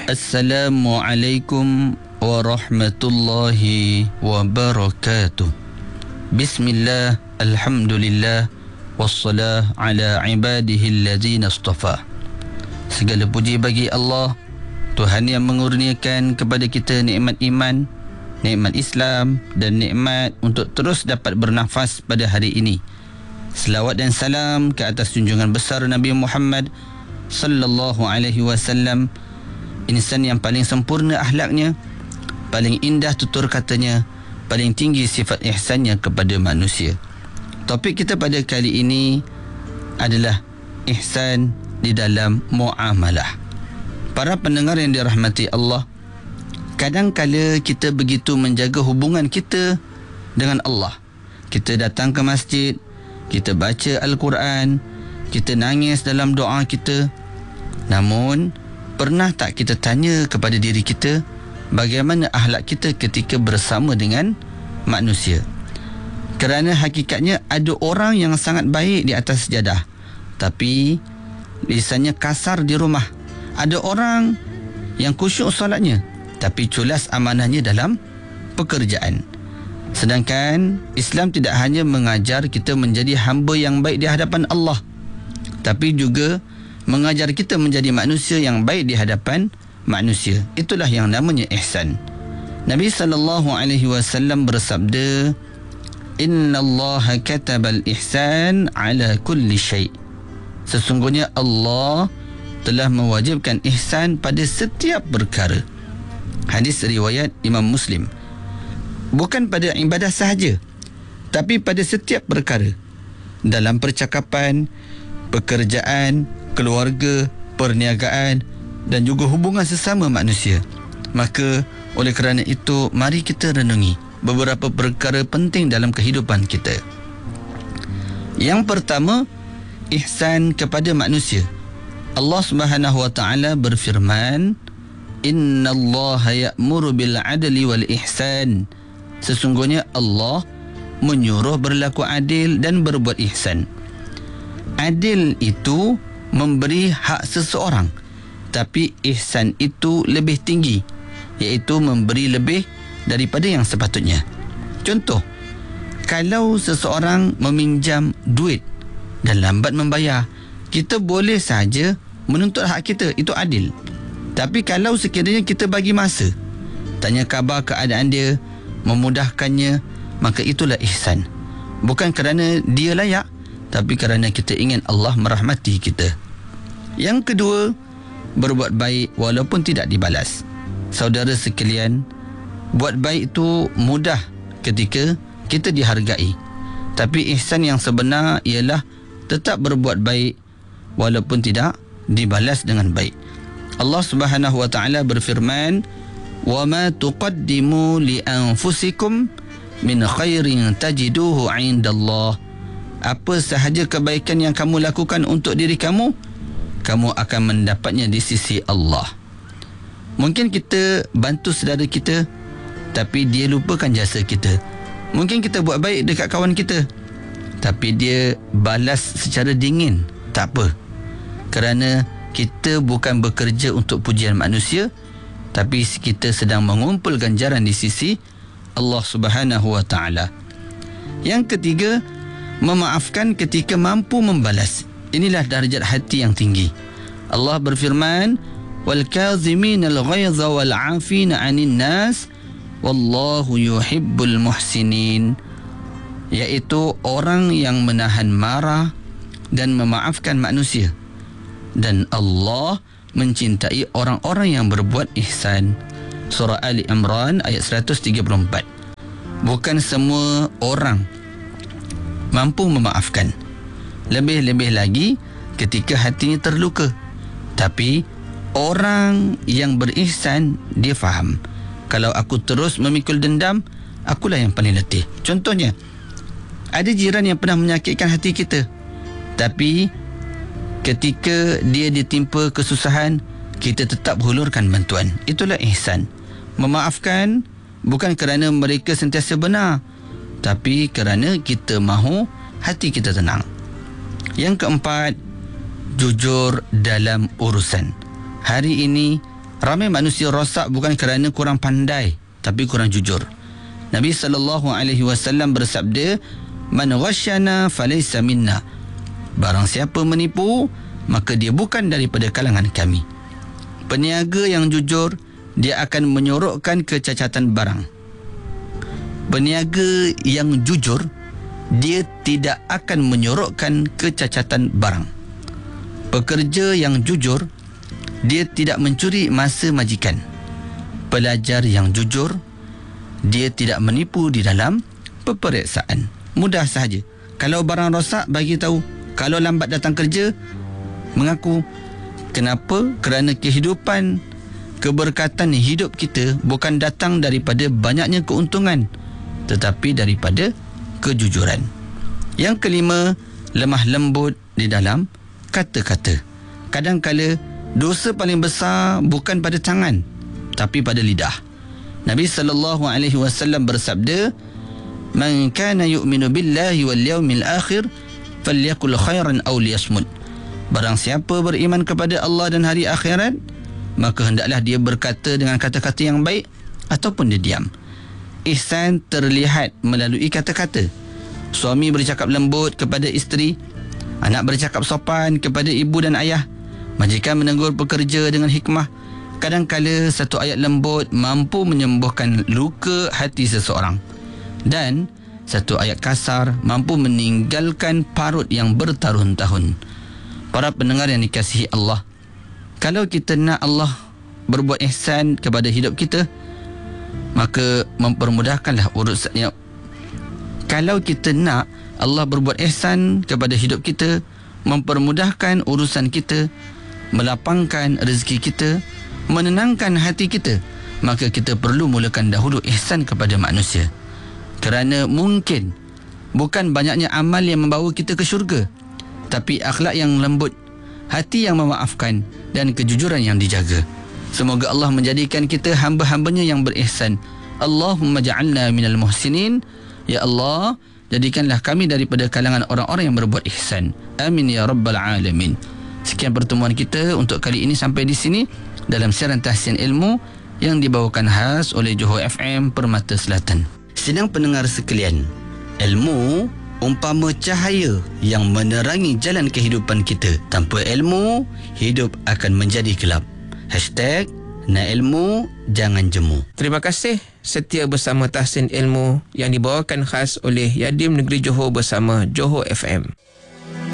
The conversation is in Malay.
Assalamualaikum warahmatullahi wabarakatuh. Bismillah, alhamdulillah, wassalah ala ibadihi allazina istafa. Segala puji bagi Allah, Tuhan yang mengurniakan kepada kita nikmat iman, nikmat Islam dan nikmat untuk terus dapat bernafas pada hari ini. Selawat dan salam ke atas junjungan besar Nabi Muhammad sallallahu alaihi wasallam, insan yang paling sempurna akhlaknya, paling indah tutur katanya, paling tinggi sifat ihsannya kepada manusia. Topik kita pada kali ini adalah ihsan di dalam muamalah. Para pendengar yang dirahmati Allah, kadang-kala kita begitu menjaga hubungan kita dengan Allah. Kita datang ke masjid, kita baca Al-Quran, kita nangis dalam doa kita. Namun, pernah tak kita tanya kepada diri kita bagaimana akhlak kita ketika bersama dengan manusia? Kerana hakikatnya ada orang yang sangat baik di atas sejadah, tapi lisannya kasar di rumah. Ada orang yang khusyuk solatnya, tapi culas amanahnya dalam pekerjaan. Sedangkan Islam tidak hanya mengajar kita menjadi hamba yang baik di hadapan Allah, tapi juga mengajar kita menjadi manusia yang baik di hadapan manusia. Itulah yang namanya ihsan. Nabi SAW bersabda, Inna Allah katabal ihsan ala kulli syai'. Sesungguhnya Allah telah mewajibkan ihsan pada setiap perkara. Hadis riwayat Imam Muslim. Bukan pada ibadah sahaja, tapi pada setiap perkara. Dalam percakapan, pekerjaan, keluarga, perniagaan dan juga hubungan sesama manusia. Maka oleh kerana itu, mari kita renungi beberapa perkara penting dalam kehidupan kita. Yang pertama, ihsan kepada manusia. Allah Subhanahu wa taala berfirman, Innallaha ya'muru bil 'adli wal ihsan. Sesungguhnya Allah menyuruh berlaku adil dan berbuat ihsan. Adil itu memberi hak seseorang, tapi ihsan itu lebih tinggi, iaitu memberi lebih daripada yang sepatutnya. Contoh, kalau seseorang meminjam duit dan lambat membayar, kita boleh saja menuntut hak kita, itu adil. Tapi kalau sekiranya kita bagi masa, tanya khabar keadaan dia, memudahkannya, maka itulah ihsan. Bukan kerana dia layak, tapi kerana kita ingin Allah merahmati kita. Yang kedua, berbuat baik walaupun tidak dibalas. Saudara sekalian, buat baik itu mudah ketika kita dihargai. Tapi ihsan yang sebenar ialah tetap berbuat baik walaupun tidak dibalas dengan baik. Allah Subhanahu wa taala berfirman, "Wa ma tuqaddimu li anfusikum min khairin tajiduhu 'indallah." Apa sahaja kebaikan yang kamu lakukan untuk diri kamu, kamu akan mendapatnya di sisi Allah. Mungkin kita bantu saudara kita, tapi dia lupakan jasa kita. Mungkin kita buat baik dekat kawan kita, tapi dia balas secara dingin. Tak apa, kerana kita bukan bekerja untuk pujian manusia, tapi kita sedang mengumpul ganjaran di sisi Allah Subhanahu wa taala. Yang ketiga, memaafkan ketika mampu membalas. Inilah darjat hati yang tinggi. Allah berfirman, "Wal kaziminal ghaidha wal 'afina 'anil nas, wallahu yuhibbul muhsinin." Iaitu orang yang menahan marah dan memaafkan manusia. Dan Allah mencintai orang-orang yang berbuat ihsan. Surah Ali Imran ayat 134. Bukan semua orang mampu memaafkan. Lebih-lebih lagi ketika hatinya terluka. Tapi orang yang berihsan, dia faham, kalau aku terus memikul dendam, akulah yang paling letih. Contohnya, ada jiran yang pernah menyakitkan hati kita, tapi ketika dia ditimpa kesusahan, kita tetap hulurkan bantuan. Itulah ihsan. Memaafkan bukan kerana mereka sentiasa benar, tapi kerana kita mahu hati kita tenang. Yang keempat, jujur dalam urusan. Hari ini Ramai manusia rosak bukan kerana kurang pandai, tapi kurang jujur. Nabi SAW bersabda, "Man ghasyana falaysa minna." Barang siapa menipu, maka dia bukan daripada kalangan kami. Peniaga yang jujur, dia akan menyorokkan kecacatan barang. Peniaga yang jujur, dia tidak akan menyorokkan kecacatan barang. Pekerja yang jujur, dia tidak mencuri masa majikan. Pelajar yang jujur, dia tidak menipu di dalam peperiksaan. Mudah sahaja. Kalau barang rosak, bagi tahu. Kalau lambat datang kerja, mengaku. Kenapa? Kerana kehidupan, keberkatan hidup kita bukan datang daripada banyaknya keuntungan, tetapi daripada kejujuran. Yang kelima, lemah lembut di dalam kata-kata. Kadang-kala dosa paling besar bukan pada tangan, tapi pada lidah. Nabi SAW bersabda, "Man kana yu'minu billahi wal yawmil akhir falyakul khairan aw liyasmut." Barang siapa beriman kepada Allah dan hari akhirat, maka hendaklah dia berkata dengan kata-kata yang baik ataupun dia diam. Ihsan terlihat melalui kata-kata. Suami bercakap lembut kepada isteri, anak bercakap sopan kepada ibu dan ayah, majikan menegur pekerja dengan hikmah. Kadang-kala satu ayat lembut mampu menyembuhkan luka hati seseorang, dan satu ayat kasar mampu meninggalkan parut yang bertahun-tahun. Para pendengar yang dikasihi Allah, kalau kita nak Allah berbuat ihsan kepada hidup kita, maka mempermudahkanlah urusannya. Kalau kita nak Allah berbuat ihsan kepada hidup kita, mempermudahkan urusan kita, melapangkan rezeki kita, menenangkan hati kita, maka kita perlu mulakan dahulu ihsan kepada manusia. Kerana mungkin bukan banyaknya amal yang membawa kita ke syurga, tapi akhlak yang lembut, hati yang memaafkan, dan kejujuran yang dijaga. Semoga Allah menjadikan kita hamba-hambanya yang berihsan. Allahumma ja'alna minal muhsinin. Ya Allah, jadikanlah kami daripada kalangan orang-orang yang berbuat ihsan. Amin ya rabbal alamin. Sekian pertemuan kita untuk kali ini sampai di sini dalam siaran Tahsin Ilmu yang dibawakan khas oleh Johor FM Permata Selatan. Sedang pendengar sekalian, ilmu umpama cahaya yang menerangi jalan kehidupan kita. Tanpa ilmu, hidup akan menjadi gelap. #nak ilmu, jangan jemu. Terima kasih setia bersama Tahsin Ilmu yang dibawakan khas oleh Yadim Negeri Johor bersama Johor FM.